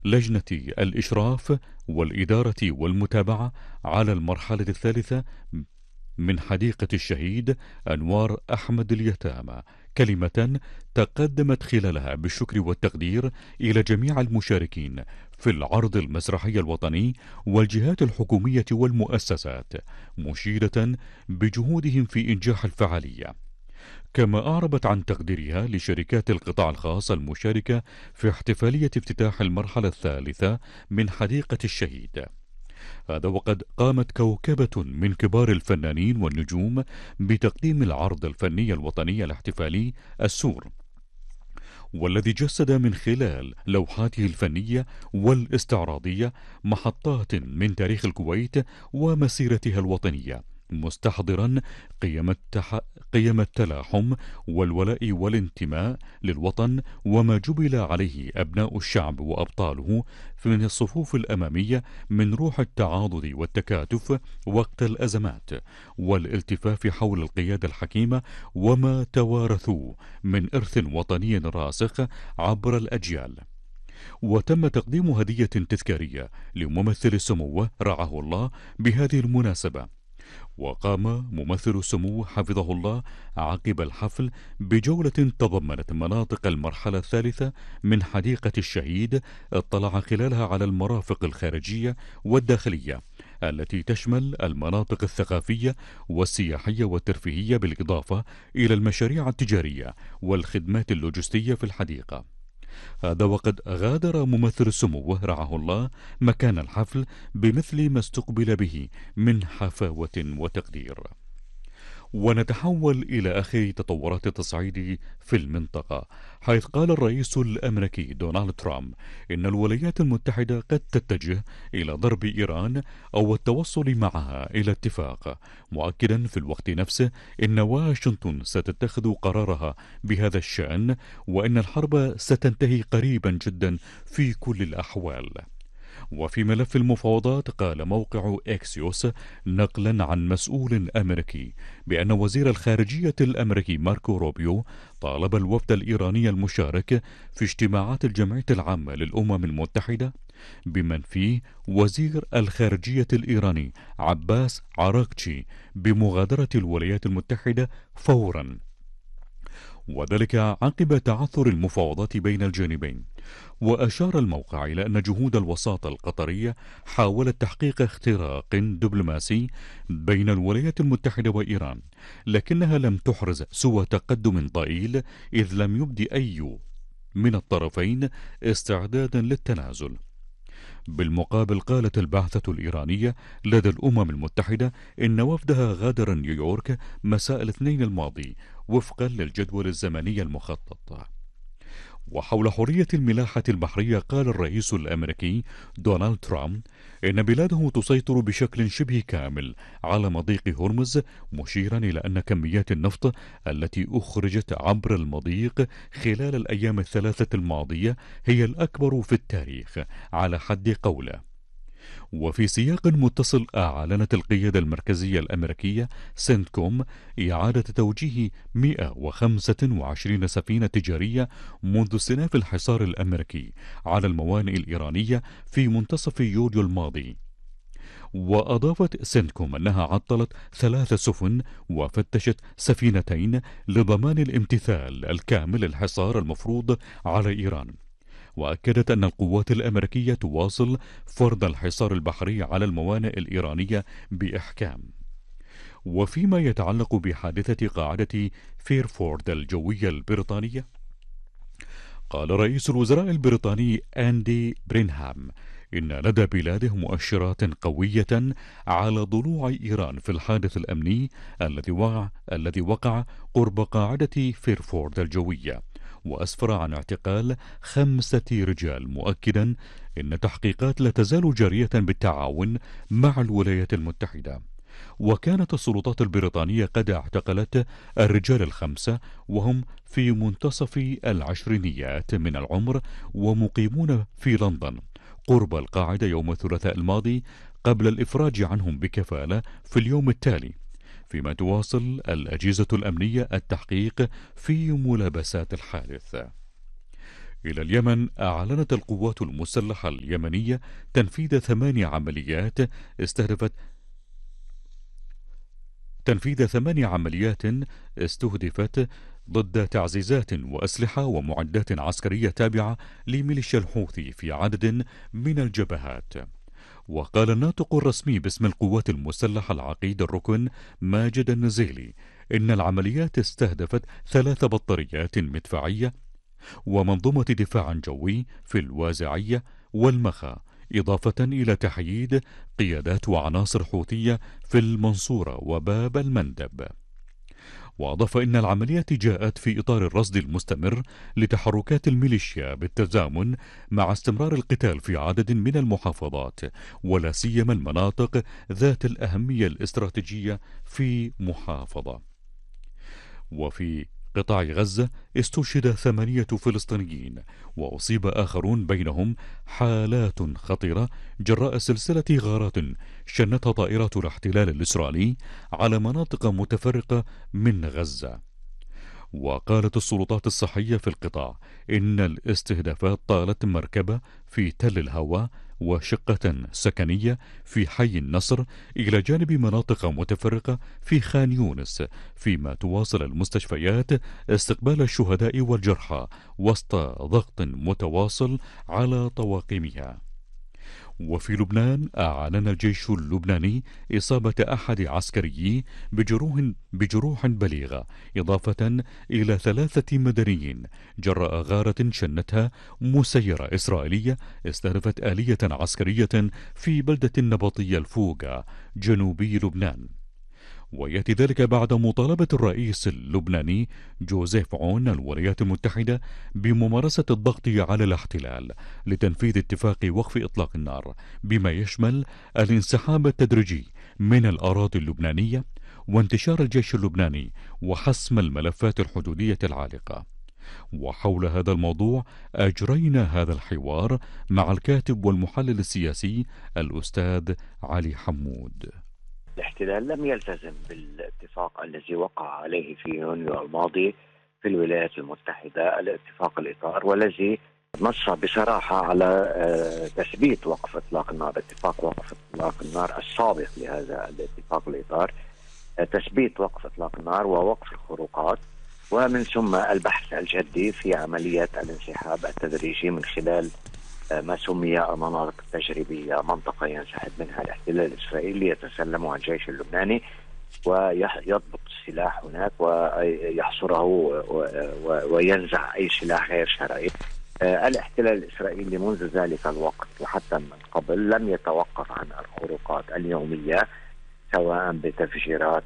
لجنة الإشراف والإدارة والمتابعة على المرحلة الثالثة من حديقة الشهيد أنوار أحمد اليتامى كلمة تقدمت خلالها بالشكر والتقدير إلى جميع المشاركين في العرض المسرحي الوطني والجهات الحكومية والمؤسسات، مشيدة بجهودهم في إنجاح الفعالية. كما أعربت عن تقديرها لشركات القطاع الخاص المشاركة في احتفالية افتتاح المرحلة الثالثة من حديقة الشهيد. هذا وقد قامت كوكبة من كبار الفنانين والنجوم بتقديم العرض الفني الوطني الاحتفالي السور، والذي جسد من خلال لوحاته الفنية والاستعراضية محطات من تاريخ الكويت ومسيرتها الوطنية، مستحضرا قيم التلاحم والولاء والانتماء للوطن وما جبل عليه أبناء الشعب وأبطاله من الصفوف الأمامية من روح التعاضد والتكاتف وقت الأزمات والالتفاف حول القيادة الحكيمة وما توارثوه من إرث وطني راسخ عبر الأجيال. وتم تقديم هدية تذكارية لممثل السمو رعاه الله بهذه المناسبة. وقام ممثل السمو حفظه الله عقب الحفل بجولة تضمنت مناطق المرحلة الثالثة من حديقة الشهيد، اطلع خلالها على المرافق الخارجية والداخلية التي تشمل المناطق الثقافية والسياحية والترفيهية، بالإضافة إلى المشاريع التجارية والخدمات اللوجستية في الحديقة. هذا وقد غادر ممثل السمو رعاه الله مكان الحفل بمثل ما استقبل به من حفاوة وتقدير. ونتحول إلى آخر تطورات التصعيد في المنطقة، حيث قال الرئيس الأمريكي دونالد ترامب إن الولايات المتحدة قد تتجه إلى ضرب إيران أو التوصل معها إلى اتفاق، مؤكدا في الوقت نفسه إن واشنطن ستتخذ قرارها بهذا الشأن، وإن الحرب ستنتهي قريبا جدا في كل الأحوال. وفي ملف المفاوضات قال موقع إكسيوس نقلا عن مسؤول أمريكي بأن وزير الخارجية الأمريكي ماركو روبيو طالب الوفد الإيراني المشارك في اجتماعات الجمعية العامة للأمم المتحدة بمن فيه وزير الخارجية الإيراني عباس عراقچي بمغادرة الولايات المتحدة فورا، وذلك عقب تعثر المفاوضات بين الجانبين. وأشار الموقع إلى أن جهود الوساطة القطرية حاولت تحقيق اختراق دبلوماسي بين الولايات المتحدة وإيران، لكنها لم تحرز سوى تقدم ضئيل، إذ لم يبدي أي من الطرفين استعدادا للتنازل. بالمقابل قالت البعثة الإيرانية لدى الأمم المتحدة إن وفدها غادر نيويورك مساء الاثنين الماضي وفقا للجدول الزمني المخطط. وحول حرية الملاحة البحرية قال الرئيس الأمريكي دونالد ترامب إن بلاده تسيطر بشكل شبه كامل على مضيق هرمز، مشيرا إلى أن كميات النفط التي أخرجت عبر المضيق خلال الأيام الثلاثة الماضية هي الأكبر في التاريخ على حد قوله. وفي سياق متصل أعلنت القيادة المركزية الأمريكية سنتكوم إعادة توجيه 125 سفينة تجارية منذ استئناف الحصار الأمريكي على الموانئ الإيرانية في منتصف يوليو الماضي. وأضافت سنتكوم أنها عطلت 3 سفن وفتشت سفينتين لضمان الامتثال الكامل للحصار المفروض على إيران. وأكدت أن القوات الأمريكية تواصل فرض الحصار البحري على الموانئ الإيرانية بإحكام. وفيما يتعلق بحادثة قاعدة فيرفورد الجوية البريطانية، قال رئيس الوزراء البريطاني أندي برينهام إن لدى بلاده مؤشرات قوية على ضلوع إيران في الحادث الأمني الذي وقع قرب قاعدة فيرفورد الجوية، وأسفر عن اعتقال 5 رجال، مؤكدا إن تحقيقات لا تزال جارية بالتعاون مع الولايات المتحدة. وكانت السلطات البريطانية قد اعتقلت الرجال ال5 وهم في منتصف العشرينيات من العمر ومقيمون في لندن قرب القاعدة يوم الثلاثاء الماضي، قبل الإفراج عنهم بكفالة في اليوم التالي، فيما تواصل الأجهزة الأمنية التحقيق في ملابسات الحادث. إلى اليمن، أعلنت القوات المسلحة اليمنية تنفيذ 8 عمليات استهدفت استهدفت ضد تعزيزات وأسلحة ومعدات عسكرية تابعة لميليشيا الحوثي في عدد من الجبهات. وقال الناطق الرسمي باسم القوات المسلحة العقيد الركن ماجد النزيلي إن العمليات استهدفت 3 بطاريات مدفعية ومنظومة دفاع جوي في الوازعية والمخا، إضافة إلى تحييد قيادات وعناصر حوثية في المنصورة وباب المندب. وأضاف إن العمليات جاءت في إطار الرصد المستمر لتحركات الميليشيا بالتزامن مع استمرار القتال في عدد من المحافظات، ولا سيما المناطق ذات الأهمية الاستراتيجية في محافظة. وفي قطاع غزة استشهد 8 فلسطينيين وأصيب آخرون، بينهم حالات خطيرة جراء سلسلة غارات شنتها طائرات الاحتلال الإسرائيلي على مناطق متفرقة من غزة. وقالت السلطات الصحية في القطاع إن الاستهدافات طالت مركبة في تل الهوى وشقة سكنية في حي النصر، إلى جانب مناطق متفرقة في خان يونس، فيما تواصل المستشفيات استقبال الشهداء والجرحى وسط ضغط متواصل على طواقمها. وفي لبنان، أعلن الجيش اللبناني إصابة أحد عسكريه بجروح بليغة، إضافة إلى 3 مدنيين جراء غارة شنتها مسيرة إسرائيلية استهدفت آلية عسكرية في بلدة النبطية الفوقة جنوبي لبنان. ويأتي ذلك بعد مطالبة الرئيس اللبناني جوزيف عون الولايات المتحدة بممارسة الضغط على الاحتلال لتنفيذ اتفاق وقف إطلاق النار، بما يشمل الانسحاب التدريجي من الأراضي اللبنانية وانتشار الجيش اللبناني وحسم الملفات الحدودية العالقة. وحول هذا الموضوع أجرينا هذا الحوار مع الكاتب والمحلل السياسي الأستاذ علي حمود. الاحتلال لم يلتزم بالاتفاق الذي وقع عليه في يونيو الماضي في الولايات المتحدة، الاتفاق الإطار، والذي نص بصراحة على تثبيت وقف إطلاق النار، اتفاق وقف إطلاق النار السابق لهذا الاتفاق الإطار، تثبيت وقف إطلاق النار ووقف الخروقات، ومن ثم البحث الجدي في عملية الانسحاب التدريجي من خلال ما سمي المناطق التجريبية، منطقة ينسحب منها الاحتلال الإسرائيلي يتسلمها الجيش اللبناني ويضبط السلاح هناك ويحصره وينزع أي سلاح غير شرعي. الاحتلال الإسرائيلي منذ ذلك الوقت وحتى من قبل لم يتوقف عن الخروقات اليومية، سواء بتفجيرات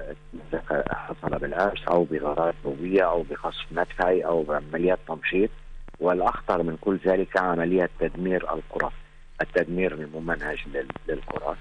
حصل بالأمس أو بغارات جوية أو بقصف مدفعي أو بعمليات تمشيط، والأخطر من كل ذلك عملية تدمير القرى، التدمير الممنهج للقرى.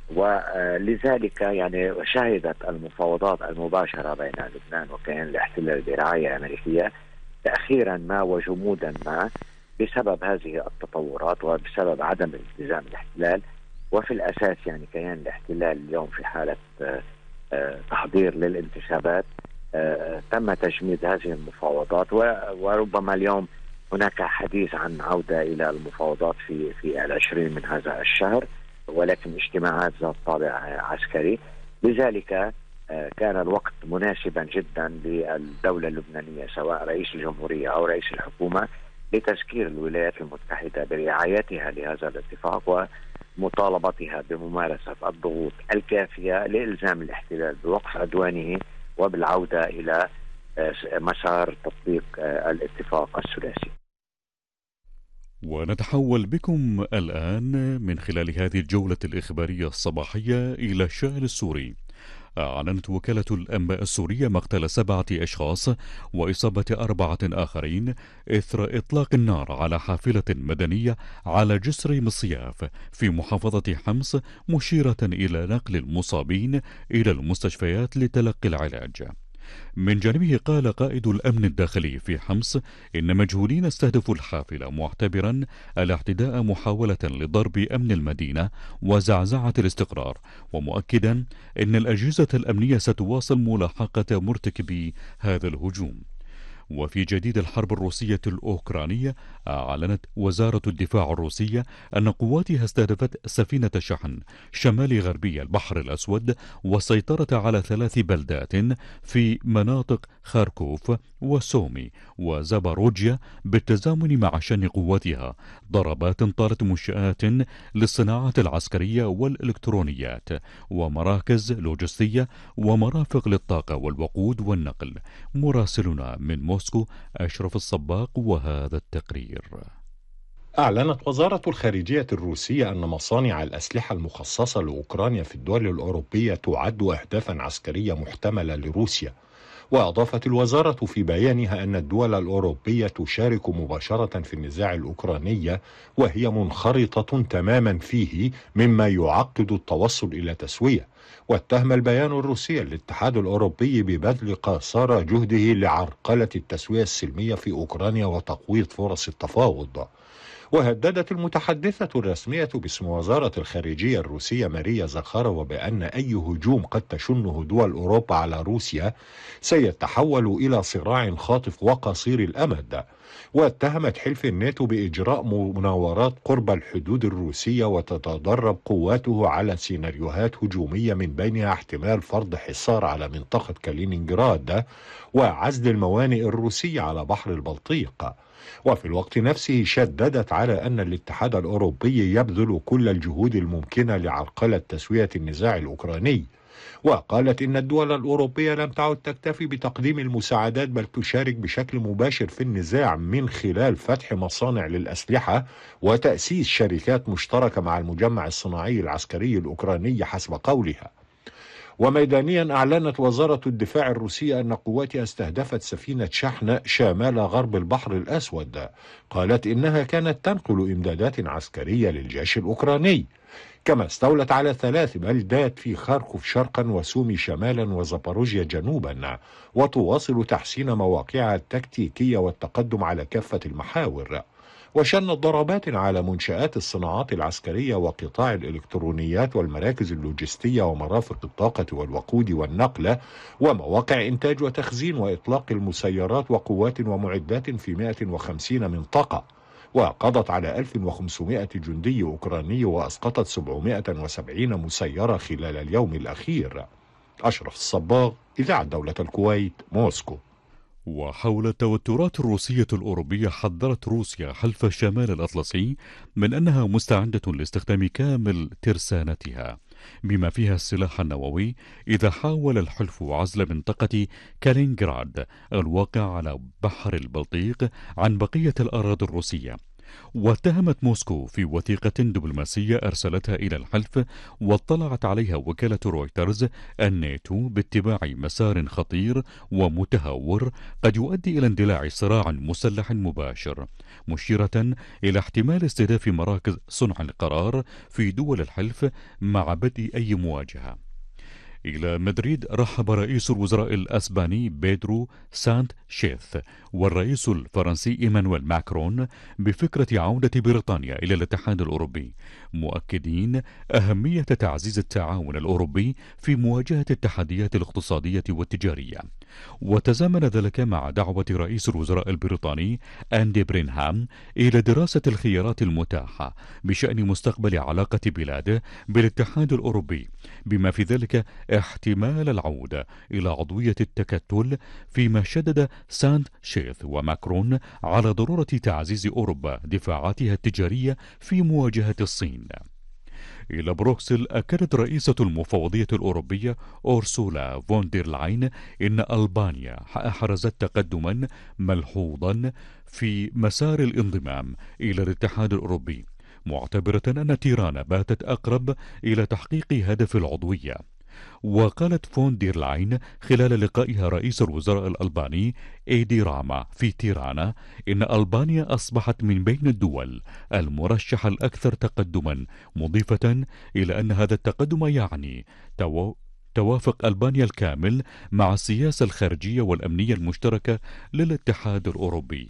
ولذلك يعني شهدت المفاوضات المباشرة بين لبنان وكيان الاحتلال برعاية أمريكية تأخيرا ما وجمودا ما بسبب هذه التطورات وبسبب عدم التزام الاحتلال. وفي الأساس يعني كيان الاحتلال اليوم في حالة تحضير للانتخابات. تم تجميد هذه المفاوضات وربما اليوم هناك حديث عن عودة إلى المفاوضات في 20 من هذا الشهر، ولكن اجتماعات ذات طابع عسكري. لذلك كان الوقت مناسبا جدا للدولة اللبنانية سواء رئيس الجمهورية أو رئيس الحكومة لتذكير الولايات المتحدة برعايتها لهذا الاتفاق ومطالبتها بممارسة الضغوط الكافية لإلزام الاحتلال بوقف عدوانه وبالعودة إلى مسار تطبيق الاتفاق الثلاثي. ونتحول بكم الآن من خلال هذه الجولة الإخبارية الصباحية إلى الشأن السوري. أعلنت وكالة الأنباء السورية مقتل 7 أشخاص وإصابة 4 آخرين إثر إطلاق النار على حافلة مدنية على جسر مصياف في محافظة حمص، مشيرة إلى نقل المصابين إلى المستشفيات لتلقي العلاج. من جانبه قال قائد الأمن الداخلي في حمص إن مجهولين استهدفوا الحافلة، معتبرا الاعتداء محاولة لضرب أمن المدينة وزعزعة الاستقرار، ومؤكدا إن الأجهزة الأمنية ستواصل ملاحقة مرتكبي هذا الهجوم. وفي جديد الحرب الروسية الأوكرانية، أعلنت وزارة الدفاع الروسية أن قواتها استهدفت سفينة شحن شمال غربي البحر الأسود، والسيطرة على 3 بلدات في مناطق خاركوف وسومي وزاباروجيا، بالتزامن مع شن قواتها ضربات طالت منشآت للصناعات العسكرية والإلكترونيات ومراكز لوجستية ومرافق للطاقة والوقود والنقل. مراسلنا من موسكو أشرف الصباق، وهذا التقرير. أعلنت وزارة الخارجية الروسية أن مصانع الأسلحة المخصصة لأوكرانيا في الدول الأوروبية تعد أهدافا عسكرية محتملة لروسيا. وأضافت الوزارة في بيانها أن الدول الأوروبية تشارك مباشرة في النزاع الأوكراني، وهي منخرطة تماما فيه، مما يعقد التوصل إلى تسوية. واتهم البيان الروسي الاتحاد الأوروبي ببذل قاصارى جهده لعرقلة التسوية السلمية في أوكرانيا وتقويض فرص التفاوض. وهددت المتحدثة الرسمية باسم وزارة الخارجية الروسية ماريا زخارova بأن أي هجوم قد تشنه دول أوروبا على روسيا سيتحول إلى صراع خاطف وقصير الأمد. واتهمت حلف الناتو بإجراء مناورات قرب الحدود الروسية، وتتدرب قواته على سيناريوهات هجومية من بينها احتمال فرض حصار على منطقة كالينينغراد وعزل الموانئ الروسية على بحر البلطيق. وفي الوقت نفسه شددت على أن الاتحاد الأوروبي يبذل كل الجهود الممكنة لعرقلة تسوية النزاع الأوكراني. وقالت إن الدول الأوروبية لم تعد تكتفي بتقديم المساعدات، بل تشارك بشكل مباشر في النزاع من خلال فتح مصانع للأسلحة وتأسيس شركات مشتركة مع المجمع الصناعي العسكري الأوكراني حسب قولها. وميدانيا أعلنت وزارة الدفاع الروسية أن قواتها استهدفت سفينة شحن شمال غرب البحر الأسود. قالت إنها كانت تنقل إمدادات عسكرية للجيش الأوكراني. كما استولت على 3 بلدات في خاركوف شرقا وسومي شمالا وزاباروجيا جنوبا، وتواصل تحسين مواقعها التكتيكية والتقدم على كافة المحاور. وشنت ضربات على منشآت الصناعات العسكرية وقطاع الإلكترونيات والمراكز اللوجستية ومرافق الطاقة والوقود والنقل ومواقع إنتاج وتخزين وإطلاق المسيرات وقوات ومعدات في 150 منطقة. وقضت على 1500 جندي أوكراني وأسقطت 770 مسيرة خلال اليوم الأخير. أشرف الصباغ، إذاعة دولة الكويت، موسكو. وحول التوترات الروسية الأوروبية، حذرت روسيا حلف شمال الأطلسي من أنها مستعدة لاستخدام كامل ترسانتها بما فيها السلاح النووي إذا حاول الحلف عزل منطقة كالينغراد الواقع على بحر البلطيق عن بقية الأراضي الروسية. واتهمت موسكو في وثيقة دبلوماسية أرسلتها إلى الحلف واطلعت عليها وكالة رويترز الناتو باتباع مسار خطير ومتهور قد يؤدي إلى اندلاع صراع مسلح مباشر، مشيرة إلى احتمال استهداف مراكز صنع القرار في دول الحلف مع بدء أي مواجهة. إلى مدريد رحب رئيس الوزراء الأسباني بيدرو سانشيز والرئيس الفرنسي إيمانويل ماكرون بفكرة عودة بريطانيا إلى الاتحاد الأوروبي، مؤكدين أهمية تعزيز التعاون الأوروبي في مواجهة التحديات الاقتصادية والتجارية. وتزامن ذلك مع دعوة رئيس الوزراء البريطاني أندي برينهام إلى دراسة الخيارات المتاحة بشأن مستقبل علاقة بلاده بالاتحاد الأوروبي، بما في ذلك احتمال العودة إلى عضوية التكتل، فيما شدد سانشيز وماكرون على ضرورة تعزيز أوروبا دفاعاتها التجارية في مواجهة الصين. إلى بروكسل أكدت رئيسة المفوضية الأوروبية أورسولا فون دير لاين إن ألبانيا أحرزت تقدما ملحوظا في مسار الانضمام إلى الاتحاد الأوروبي، معتبرة أن تيرانا باتت أقرب إلى تحقيق هدف العضوية. وقالت فون دير لاين خلال لقائها رئيس الوزراء الألباني إيدي راما في تيرانا إن ألبانيا أصبحت من بين الدول المرشحة الأكثر تقدما، مضيفة إلى أن هذا التقدم يعني توافق ألبانيا الكامل مع السياسة الخارجية والأمنية المشتركة للاتحاد الأوروبي.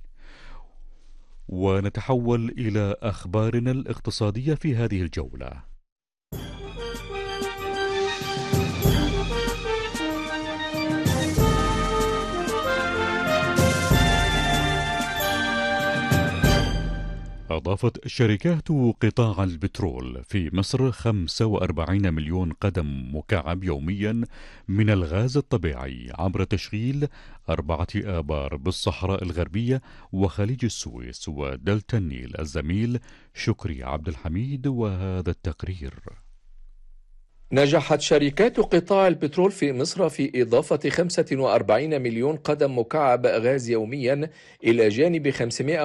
ونتحول إلى أخبارنا الاقتصادية في هذه الجولة. أضافت شركات قطاع البترول في مصر 45 مليون قدم مكعب يوميا من الغاز الطبيعي عبر تشغيل 4 آبار بالصحراء الغربية وخليج السويس ودلتا النيل. الزميل شكري عبد الحميد وهذا التقرير. نجحت شركات قطاع البترول في مصر في إضافة 45 مليون قدم مكعب غاز يوميا إلى جانب